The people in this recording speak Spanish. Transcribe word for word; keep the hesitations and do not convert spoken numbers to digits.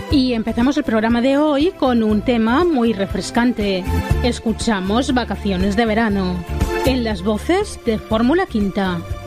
Y empezamos el programa de hoy con un tema muy refrescante. Escuchamos Vacaciones de Verano, en las voces de Fórmula Quinta.